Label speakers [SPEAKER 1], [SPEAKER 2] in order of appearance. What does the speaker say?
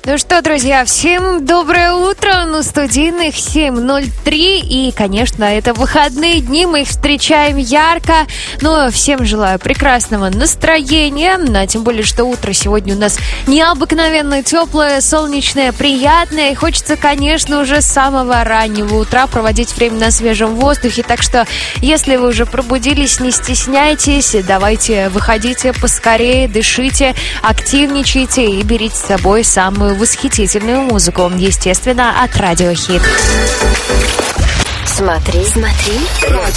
[SPEAKER 1] Ну что, друзья, всем доброе утро. Ну, студийных 7:03. И, конечно, это выходные дни. Мы их встречаем ярко. Но всем желаю прекрасного настроения. Тем более, что утро сегодня у нас необыкновенно теплое, солнечное, приятное. И хочется, конечно, уже с самого раннего утра проводить время на свежем воздухе. Так что, если вы уже пробудились, не стесняйтесь. Давайте выходите поскорее, дышите, активничайте и берите с собой самую восхитительную музыку, естественно, от Радио Хит.
[SPEAKER 2] Смотри,